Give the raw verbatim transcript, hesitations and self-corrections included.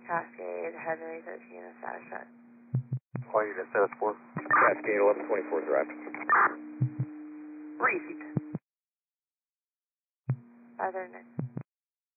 Cascade, Henry thirteen, a status check. All units, status four. Cascade eleven twenty-four direct. Received. five thirty-nine.